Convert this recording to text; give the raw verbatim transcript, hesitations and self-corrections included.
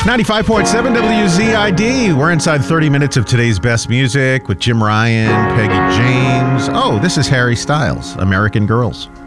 ninety-five point seven W Z I D. We're inside thirty minutes of today's best music with Jim Ryan, Peggy James. Oh, this is Harry Styles, American Girls.